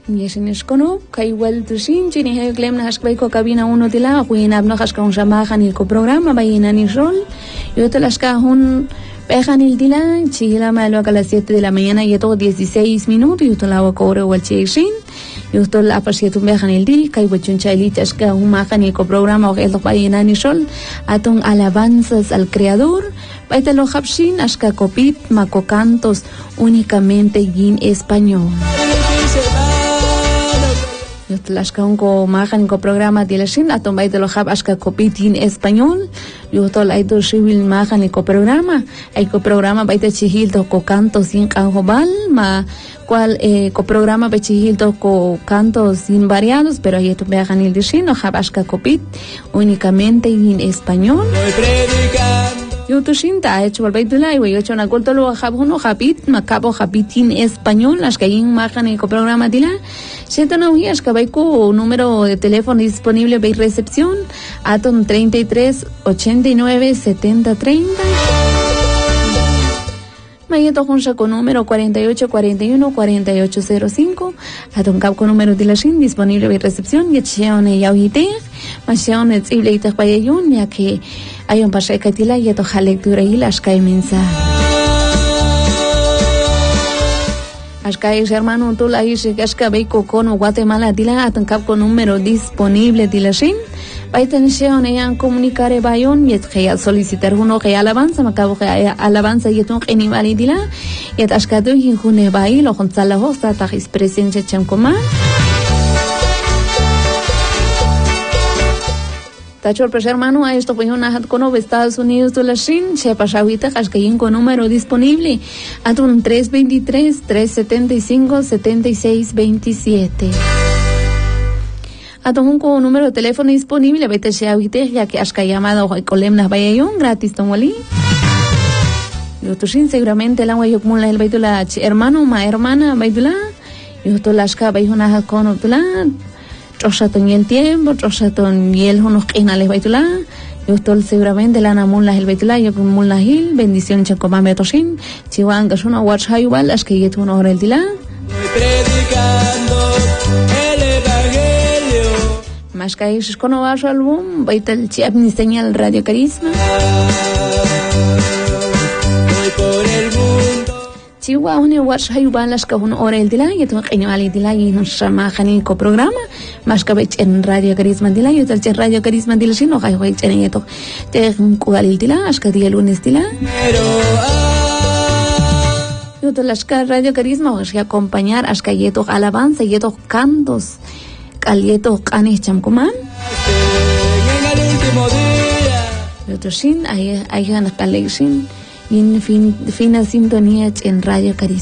Yeshinishkono, Kaiwell Tushin, Chini Heglem Nashko Cabina 1 de la, Winab Nojaska un Shamajan y programa, Bayina Nishol, Yotelashka un Pejanil Dila, Chila Malo a las 7 de la mañana y todo 16 minutos, Yutolawa Kore o el Chishin, Yutol Apasietum Bejanil Di, Kaiwachun Chailitas, que un majan y programa o el Bayina Nishol, Aton alabanzas al Creador. Baitalo Hapshin, Ashka Kopit, Macocantos, únicamente en español. Yotlashka unko majanko programa dilashin, atom baitalo Hap Ashka Kopit en español. Yotol Aito Shivil majaniko programa. Aiko programa baita chihil toko cantos sin canjobal, ma cual coprograma bechihil toko cantos sin variados, pero ahí tu majanil dishin, o Hap Ashka Kopit, únicamente en español. Yo tushinta ha hecho el baitulay, yo he hecho una corta luego jabuno japit, macabo japitín español, las que hay en majánico programa de la. Siento no días que baico número de teléfono disponible para recepción, atom 33 89 70 30. Mayeto junta con número 48 41 4805, atom cap con número de la SIN disponible para recepción, y cheone ya oíte, más cheone tzibleita payayun, ya que hay un paseo que tila y toja lectura y las cae mensaje. Ascaes hermano tú la dice que asca beiko con Guatemala tila atancap con número disponible tila sin. Baitención en comunicar bayon y es solicitar uno que alabanza macabo que alabanza y un animal y tila y ascado y june bai lo gonzalo hosta tajis presencia chancoma. Tachor pues hermano a esto pues una con Estados Unidos de la Shin se pasa ahorita cascaín con número disponible a un 323 375 7627 a un con número de teléfono disponible vete se ahorita ya que has llamado colemnas bayayón gratis tonwali yo tu sin seguramente la guayo como el baitula hermano ma hermana baitula yo to las ka bayuna con otla Trosaton y el tiempo, Trosaton y el unos canales baitula. Yo estoy seguramente la namulas el baitula, yo con mulas hil, bendición chacomame tosin, chihuan que son a WhatsApp igual, las que yo no hora el tila. Predicando el evangelio. Más que eso con su álbum, baital chiap ni señal Radio Carisma. Voy por el mundo. Chihuahua une WhatsApp igual las que uno hora el tila, yo tengo que no al tila y nos llama janico programa. Más que en Radio Carisma de la yo te Radio Carisma de la si no hay hoy en esto te cuál de la hasta día lunes de la yo te las que Radio Carisma o sea acompañar hasta yeto alabanza yeto cantos calieto canes chamcoman En el último día. yo te sin hay ganas calexin y en fina sintonía en Radio Carisma.